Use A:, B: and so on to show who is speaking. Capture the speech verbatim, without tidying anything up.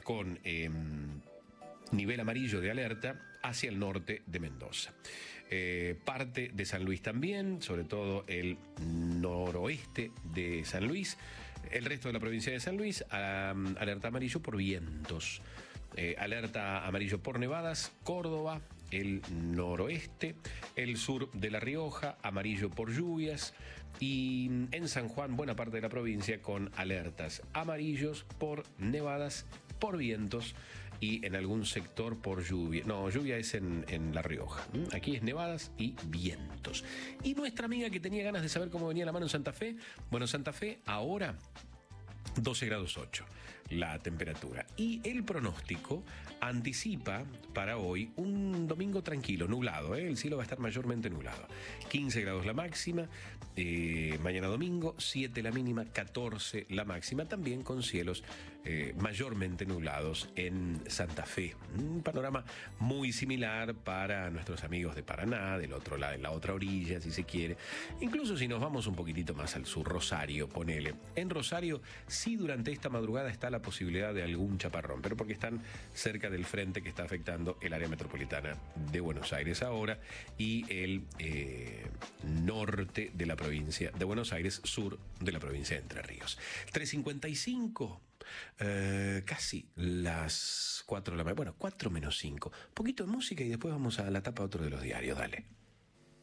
A: con eh, nivel amarillo de alerta hacia el norte de Mendoza. Eh, parte de San Luis también, sobre todo el noroeste de San Luis. El resto de la provincia de San Luis, um, alerta amarillo por vientos. Eh, alerta amarillo por nevadas, Córdoba, el noroeste, el sur de La Rioja, amarillo por lluvias, y en San Juan buena parte de la provincia con alertas amarillos por nevadas, por vientos y en algún sector por lluvia. No, lluvia es en, en La Rioja. Aquí es nevadas y vientos. Y nuestra amiga que tenía ganas de saber cómo venía la mano en Santa Fe, bueno, Santa Fe ahora doce grados ocho la temperatura. Y el pronóstico anticipa para hoy un domingo tranquilo, nublado, ¿eh? El cielo va a estar mayormente nublado. quince grados la máxima, eh, mañana domingo, siete la mínima, catorce la máxima, también con cielos eh, mayormente nublados en Santa Fe. Un panorama muy similar para nuestros amigos de Paraná, del otro lado, en la otra orilla, si se quiere. Incluso si nos vamos un poquitito más al sur, Rosario, ponele. En Rosario, sí, durante esta madrugada está la posibilidad de algún chaparrón, pero porque están cerca del frente que está afectando el área metropolitana de Buenos Aires ahora y el eh, norte de la provincia de Buenos Aires, sur de la provincia de Entre Ríos. tres cincuenta y cinco, eh, casi las cuatro de la mañana, bueno, cuatro menos cinco. Un poquito de música y después vamos a la tapa de otro de los diarios, dale.